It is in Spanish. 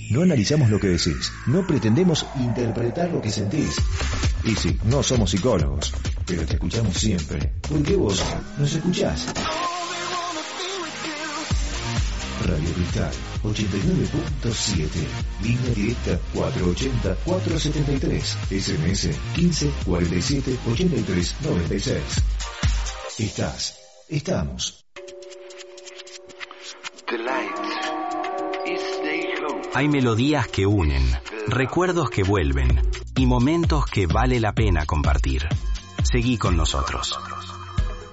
No analizamos lo que decís, no pretendemos interpretar lo que sentís. Y sí, no somos psicólogos, pero te escuchamos siempre, porque vos nos escuchás. Radio Cristal 89.7, línea directa 480-473, SMS 15 47 83 96. Estamos. Hay melodías que unen, recuerdos que vuelven y momentos que vale la pena compartir. Seguí con nosotros.